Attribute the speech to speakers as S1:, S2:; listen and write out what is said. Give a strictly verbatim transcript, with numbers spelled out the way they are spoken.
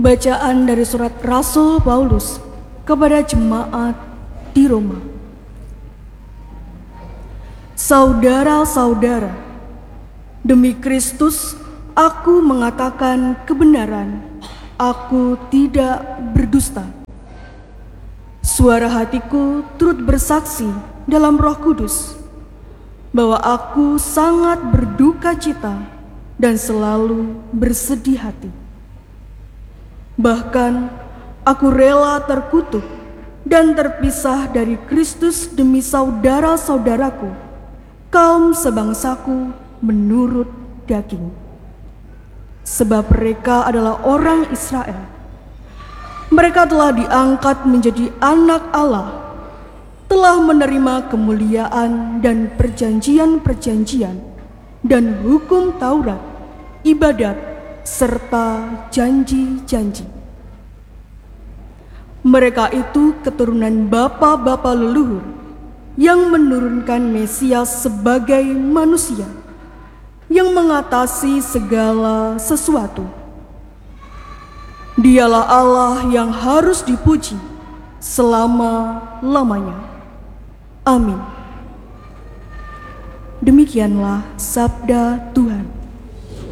S1: Bacaan dari surat Rasul Paulus kepada jemaat di Roma. Saudara-saudara, demi Kristus aku mengatakan kebenaran, aku tidak berdusta. Suara hatiku turut bersaksi dalam Roh Kudus bahwa aku sangat berduka cita dan selalu bersedih hati. Bahkan aku rela terkutuk dan terpisah dari Kristus demi saudara-saudaraku, kaum sebangsaku menurut daging. Sebab mereka adalah orang Israel. Mereka telah diangkat menjadi anak Allah, telah menerima kemuliaan dan perjanjian-perjanjian dan hukum Taurat, ibadat, serta janji-janji. Mereka itu keturunan bapa-bapa leluhur yang menurunkan Mesias sebagai manusia yang mengatasi segala sesuatu. Dialah Allah yang harus dipuji selama-lamanya. Amin. Demikianlah sabda Tuhan.